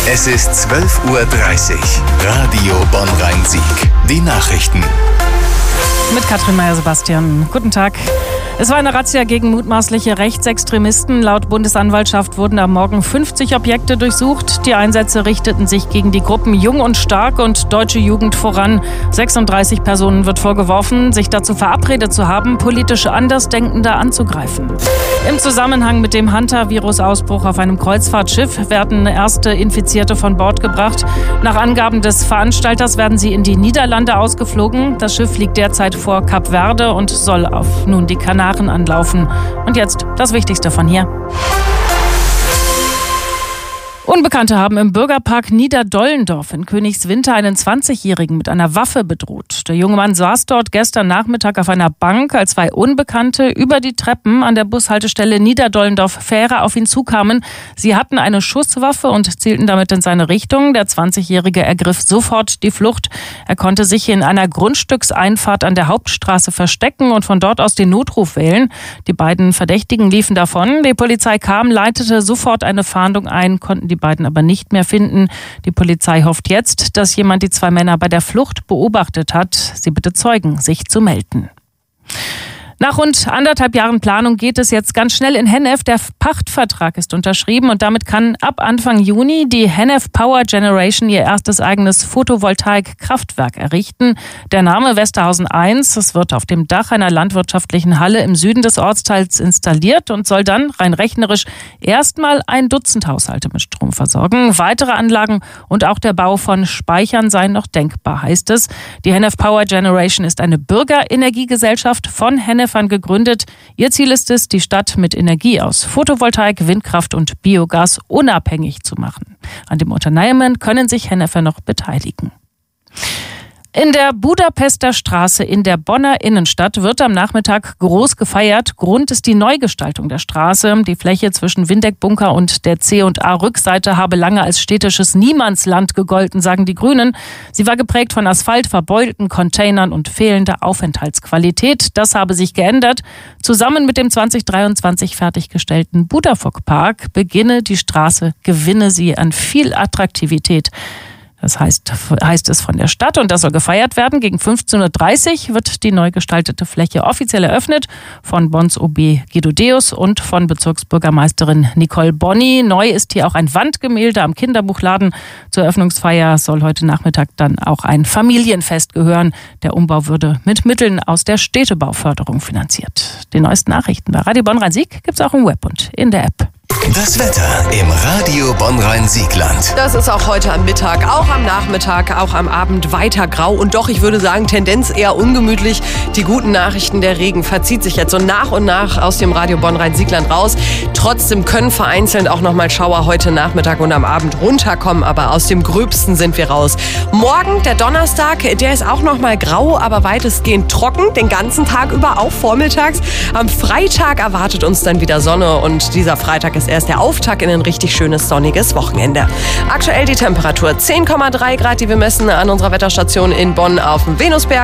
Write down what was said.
Es ist 12:30 Uhr. Radio Bonn-Rhein-Sieg. Die Nachrichten. Mit Katrin Meyer-Sebastian. Guten Tag. Es war eine Razzia gegen mutmaßliche Rechtsextremisten. Laut Bundesanwaltschaft wurden am Morgen 50 Objekte durchsucht. Die Einsätze richteten sich gegen die Gruppen Jung und Stark und Deutsche Jugend voran. 36 Personen wird vorgeworfen, sich dazu verabredet zu haben, politische Andersdenkende anzugreifen. Im Zusammenhang mit dem Hanta-Virus-Ausbruch auf einem Kreuzfahrtschiff werden erste Infizierte von Bord gebracht. Nach Angaben des Veranstalters werden sie in die Niederlande ausgeflogen. Das Schiff liegt derzeit vor Kap Verde und soll auf nun die Kanaren anlaufen. Und jetzt das Wichtigste von hier. Unbekannte haben im Bürgerpark Niederdollendorf in Königswinter einen 20-Jährigen mit einer Waffe bedroht. Der junge Mann saß dort gestern Nachmittag auf einer Bank, als zwei Unbekannte über die Treppen an der Bushaltestelle Niederdollendorf-Fähre auf ihn zukamen. Sie hatten eine Schusswaffe und zielten damit in seine Richtung. Der 20-Jährige ergriff sofort die Flucht. Er konnte sich in einer Grundstückseinfahrt an der Hauptstraße verstecken und von dort aus den Notruf wählen. Die beiden Verdächtigen liefen davon. Die Polizei kam, leitete sofort eine Fahndung ein, konnten die beiden aber nicht mehr finden. Die Polizei hofft jetzt, dass jemand die zwei Männer bei der Flucht beobachtet hat. Sie bittet Zeugen, sich zu melden. Nach rund 1,5 Jahren Planung geht es jetzt ganz schnell in Hennef. Der Pachtvertrag ist unterschrieben und damit kann ab Anfang Juni die Hennef Power Generation ihr erstes eigenes Photovoltaik-Kraftwerk errichten. Der Name Westerhausen 1, es wird auf dem Dach einer landwirtschaftlichen Halle im Süden des Ortsteils installiert und soll dann rein rechnerisch erstmal 1 Dutzend Haushalte mit Strom versorgen. Weitere Anlagen und auch der Bau von Speichern seien noch denkbar, heißt es. Die Hennef Power Generation ist eine Bürgerenergiegesellschaft von Hennef gegründet. Ihr Ziel ist es, die Stadt mit Energie aus Photovoltaik, Windkraft und Biogas unabhängig zu machen. An dem Unternehmen können sich Hennefer noch beteiligen. In der Budapester Straße in der Bonner Innenstadt wird am Nachmittag groß gefeiert. Grund ist die Neugestaltung der Straße. Die Fläche zwischen Windeck-Bunker und der C&A-Rückseite habe lange als städtisches Niemandsland gegolten, sagen die Grünen. Sie war geprägt von Asphalt, verbeulten Containern und fehlender Aufenthaltsqualität. Das habe sich geändert. Zusammen mit dem 2023 fertiggestellten Budafok-Park gewinne sie an viel Attraktivität. Das heißt es von der Stadt und das soll gefeiert werden. Gegen 15:30 Uhr wird die neu gestaltete Fläche offiziell eröffnet von Bonns OB Guido Deus und von Bezirksbürgermeisterin Nicole Bonni. Neu ist hier auch ein Wandgemälde am Kinderbuchladen. Zur Eröffnungsfeier soll heute Nachmittag dann auch ein Familienfest gehören. Der Umbau würde mit Mitteln aus der Städtebauförderung finanziert. Die neuesten Nachrichten bei Radio Bonn-Rhein-Sieg gibt es auch im Web und in der App. Das Wetter im Radio Bonn-Rhein-Siegland. Das ist auch heute am Mittag, auch am Nachmittag, auch am Abend weiter grau und doch, ich würde sagen, Tendenz eher ungemütlich. Die guten Nachrichten, der Regen verzieht sich jetzt so nach und nach aus dem Radio Bonn-Rhein-Siegland raus. Trotzdem können vereinzelt auch nochmal Schauer heute Nachmittag und am Abend runterkommen, aber aus dem Gröbsten sind wir raus. Morgen, der Donnerstag, der ist auch nochmal grau, aber weitestgehend trocken, den ganzen Tag über, auch vormittags. Am Freitag erwartet uns dann wieder Sonne und dieser Freitag ist erst der Auftakt in ein richtig schönes sonniges Wochenende. Aktuell die Temperatur 10,3 Grad, die wir messen an unserer Wetterstation in Bonn auf dem Venusberg.